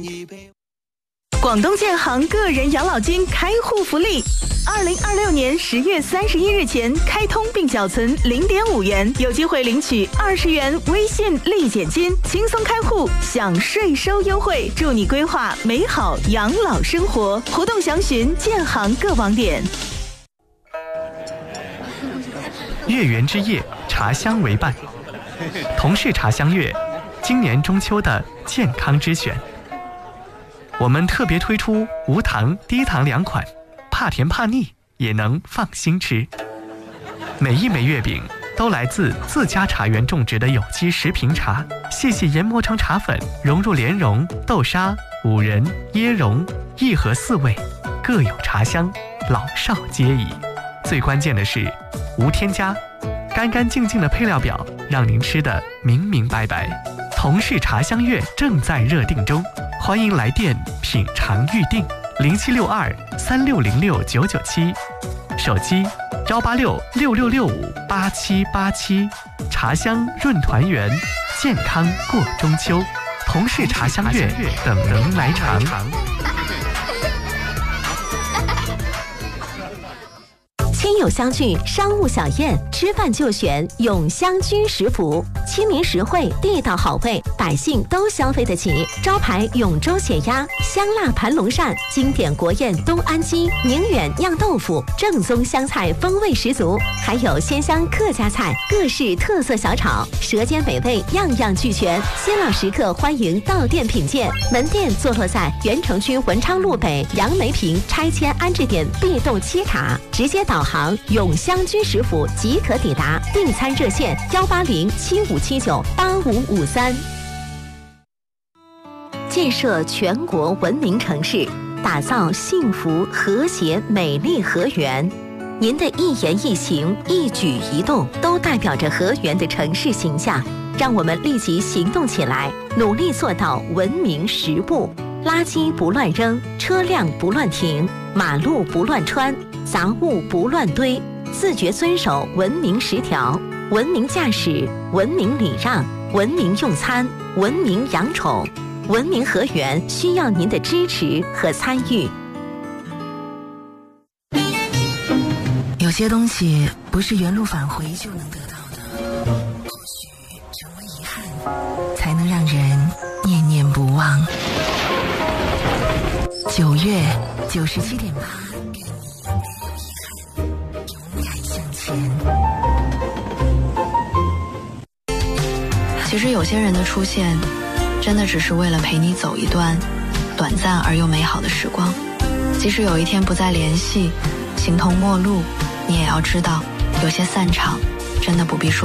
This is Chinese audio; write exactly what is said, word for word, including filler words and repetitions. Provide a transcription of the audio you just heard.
广东建行个人养老金开户福利，二零二六年十月三十一日前开通并缴存零点五元，有机会领取二十元微信立减金，轻松开户享税收优惠，助你规划美好养老生活。活动详询建行各网点。 月圆之夜，茶香为伴，同是茶香月，今年中秋的健康之选。我们特别推出无糖低糖两款，怕甜怕腻也能放心吃。每一枚月饼都来自自家茶园种植的有机食品茶，细细研磨成茶粉，融入莲蓉、豆沙、五仁、椰蓉，一盒四味，各有茶香，老少皆宜。最关键的是无添加，干干净净的配料表让您吃得明明白白。同是茶香月正在热定中，欢迎来电品尝预定零七六二三六零六九九七，手机幺八六六六六五八七八七。茶香润团圆，健康过中秋，同是茶香月等能来尝。 亲友相聚，商务小宴，吃饭就选永香居食府，亲民实惠，地道好味，百姓都消费得起。招牌永州血鸭、香辣盘龙鳝，经典国宴东安鸡、宁远酿豆腐，正宗湘菜风味十足，还有鲜香客家菜、各式特色小炒，舌尖美味，样样俱全。新老食客欢迎到店品鉴。门店坐落在原城区文昌路北杨梅坪拆迁安置点 B 栋七卡，直接导航永香居食府即可抵达。订餐热线幺八零七五七九八五五三。建设全国文明城市，打造幸福和谐美丽河源。您的一言一行、一举一动，都代表着河源的城市形象。让我们立即行动起来，努力做到文明十步：垃圾不乱扔，车辆不乱停，马路不乱穿，杂物不乱堆，自觉遵守文明十条，文明驾驶，文明礼让，文明用餐，文明养宠。文明河源需要您的支持和参与。 有些东西不是原路返回就能得到的，或许成为遗憾，才能让人念念不忘。九月九十七点八，愿你没有遗憾，勇敢向前。 其实有些人的出现，真的只是为了陪你走一段短暂而又美好的时光。即使有一天不再联系，形同陌路，你也要知道，有些散场真的不必说